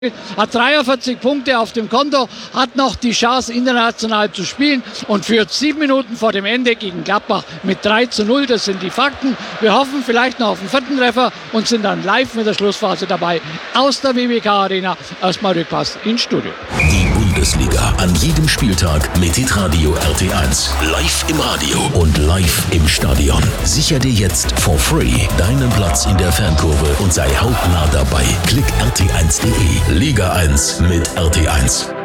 hat 43 Punkte auf dem Konto, hat noch die Chance, international zu spielen und führt 7 Minuten vor dem Ende gegen Gladbach mit 3:0. Das sind die Fakten. Wir hoffen vielleicht noch auf den 4. Treffer und sind dann live mit der Schlussphase dabei aus der WWK Arena. Erstmal Rückpass ins Studio. Die Bundesliga an jedem Spieltag mit Hitradio RT1. Live im Radio und live im Stadion. Sicher dir jetzt for free deinen Platz in der Fankurve und sei hautnah dabei. Klick rt1.de. Liga 1 mit RT1.